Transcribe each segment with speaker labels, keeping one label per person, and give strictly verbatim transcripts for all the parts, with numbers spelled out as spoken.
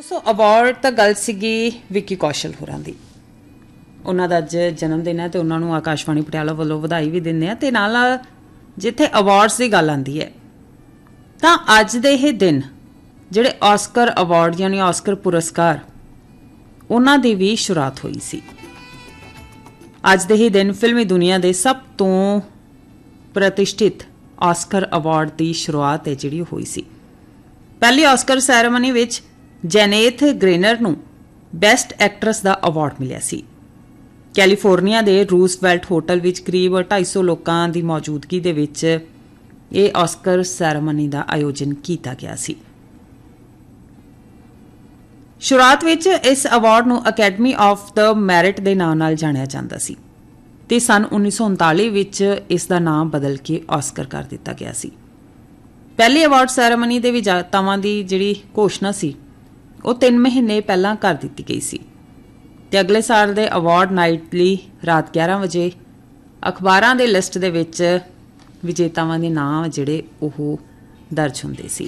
Speaker 1: सो award तो गल सीगी विक्की कौशल होरां दी। उन्हां दा अज जन्म दिन है तो उन्हां नूं आकाशवाणी पटियाला वालों वधाई भी दिंदे आ ते नाल जिथे अवार्ड्स की गल आंदी है तां अज दे इह दिन जिहड़े ऑस्कर अवार्ड यानी ऑस्कर पुरस्कार उन्हां दी भी शुरुआत होई सी। अज दे ही दिन फिल्मी दुनिया दे सब तो प्रतिष्ठित ऑस्कर अवार्ड की शुरुआत है जिहड़ी होई सी। पहली ऑस्कर सैरेमनी विच जेनेथ ग्रेनर नूं बेस्ट एक्ट्रेस का अवार्ड मिलिया सी। कैलीफोर्निया के रूसवेल्ट होटल विच करीब ढाई सौ लोगों की मौजूदगी दे विच ये ऑस्कर सैरेमनी का आयोजन किया गया सी। शुरुआत विच इस अवार्ड नूं अकैडमी ऑफ द मैरिट के नाम नाल जानिया जांदा सी ते सन उन्नीस सौ उनताली विच इसका नाम बदल के ऑस्कर कर दिता गया सी। पहली अवार्ड सैरेमनी के विजेतावां की जिहड़ी घोषणा सी वो तीन महीने पहलां कर दी गई सी ते अगले साल के अवार्ड नाइट लई रात ग्यारह बजे अखबारां दे लिस्ट दे विच विजेतावां दे नाम जिहड़े ओह दर्ज हुंदे सी।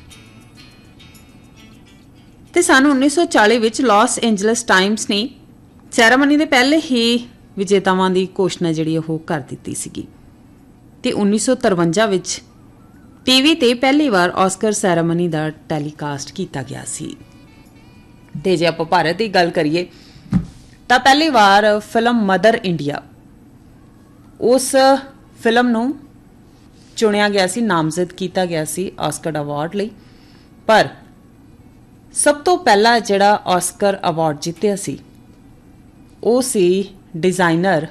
Speaker 1: ते सन उन्नीस सौ चाली विच लॉस एंजलस टाइम्स ने सैरेमनी के पहले ही विजेतावां की घोषणा जिहड़ी ओह कर दित्ती सीगी ते उन्नीस सौ तरवंजा विच टीवी ते पहली बार ऑस्कर सैरेमनी का टैलीकास्ट किया गया सी। ते जे आपां भारत की गल करिए तां पहली बार फिल्म मदर इंडिया उस फिल्म नूं चुनिया गया सी, नामजद किया गया सी ऑस्कर अवार्ड लई। पर सब तो पहला जिहड़ा ऑस्कर अवार्ड जित्तिया सी वो सी डिजाइनर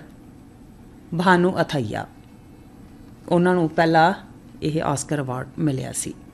Speaker 1: भानु अथैया। उन्हां नूं पहला यह ऑस्कर अवार्ड मिलिया सी।